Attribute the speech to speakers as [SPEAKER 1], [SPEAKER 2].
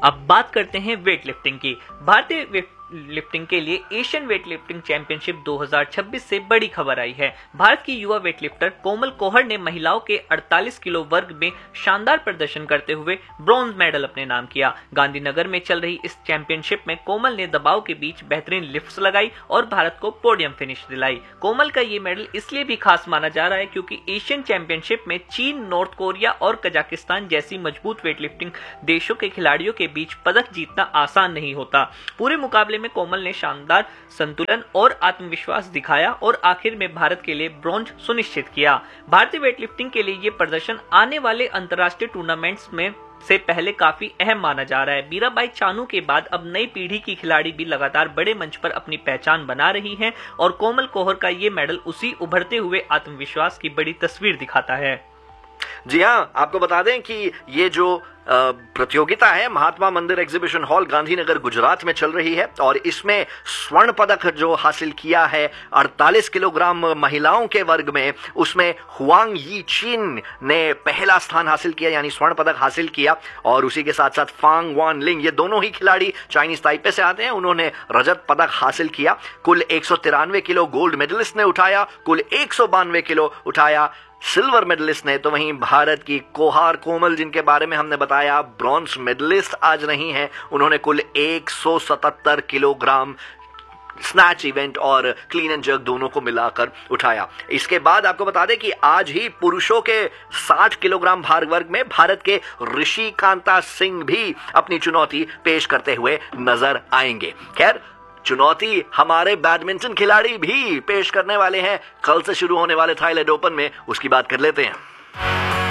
[SPEAKER 1] अब बात करते हैं वेट लिफ्टिंग की। भारतीय वेट लिफ्टिंग के लिए एशियन वेट लिफ्टिंग चैंपियनशिप 2026 से बड़ी खबर आई है। भारत की युवा वेटलिफ्टर कोमल कोहर ने महिलाओं के 48 किलो वर्ग में शानदार प्रदर्शन करते हुए ब्रॉन्ज मेडल अपने नाम किया। गांधीनगर में चल रही इस चैंपियनशिप में कोमल ने दबाव के बीच बेहतरीन लिफ्ट्स लगाई और भारत को पोडियम फिनिश दिलाई। कोमल का ये मेडल इसलिए भी खास माना जा रहा है क्योंकि एशियन चैंपियनशिप में चीन, नॉर्थ कोरिया और कजाकिस्तान जैसी मजबूत वेटलिफ्टिंग देशों के खिलाड़ियों के बीच पदक जीतना आसान नहीं होता। पूरे मुकाबले में कोमल ने शानदार संतुलन और आत्मविश्वास दिखाया और आखिर में भारत के लिए ब्रॉन्ज सुनिश्चित किया। भारतीय वेटलिफ्टिंग के लिए ये प्रदर्शन आने वाले अंतर्राष्ट्रीय टूर्नामेंट्स में से पहले काफी अहम माना जा रहा है। मीराबाई चानू के बाद अब नई पीढ़ी की खिलाड़ी भी लगातार बड़े मंच पर अपनी पहचान बना रही हैं और कोमल कोहर का ये मेडल उसी उभरते हुए आत्मविश्वास की बड़ी तस्वीर दिखाता है।
[SPEAKER 2] जी हाँ, आपको बता दें कि ये जो प्रतियोगिता है महात्मा मंदिर एग्जीबिशन हॉल गांधीनगर गुजरात में चल रही है और इसमें स्वर्ण पदक जो हासिल किया है 48 किलोग्राम महिलाओं के वर्ग में, उसमें हुआंग यी चीन ने पहला स्थान हासिल किया यानी स्वर्ण पदक हासिल किया और उसी के साथ साथ फांग वान लिंग, ये दोनों ही खिलाड़ी चाइनीज ताइपे से आते हैं, उन्होंने रजत पदक हासिल किया। कुल 193 किलो गोल्ड मेडलिस्ट ने उठाया, कुल 192 किलो उठाया सिल्वर मेडलिस्ट ने। तो वहीं भारत की कोहार कोमल, जिनके बारे में हमने बताया ब्रॉन्ज मेडलिस्ट आज नहीं है, उन्होंने कुल 177 किलोग्राम स्नैच इवेंट और क्लीन एंड जर्क दोनों को मिलाकर उठाया। इसके बाद आपको बता दें कि आज ही पुरुषों के 60 किलोग्राम भार वर्ग में भारत के ऋषि कांता सिंह भी अपनी चुनौती पेश करते हुए नजर आएंगे। खैर, चुनौती हमारे बैडमिंटन खिलाड़ी भी पेश करने वाले हैं कल से शुरू होने वाले थाईलैंड ओपन में, उसकी बात कर लेते हैं।